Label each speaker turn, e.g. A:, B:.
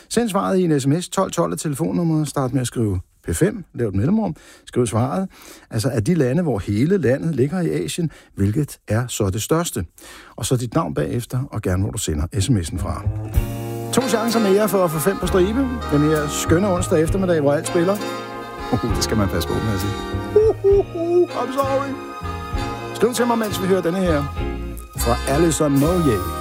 A: Send svaret i en sms. 1212 er telefonnummeret. Start med at skrive P5. Lav et mellemrum. Skriv svaret. Altså af de lande, hvor hele landet ligger i Asien, hvilket er så det største. Og så dit navn bagefter, og gerne hvor du sender sms'en fra. 2 chancer mere for at få 5 på stribe. Den her skønne onsdag eftermiddag, hvor alt spiller. Det skal man passe på med at sige. I'm sorry. Skriv til mig, mens vi hører denne her fra Alison Moyet.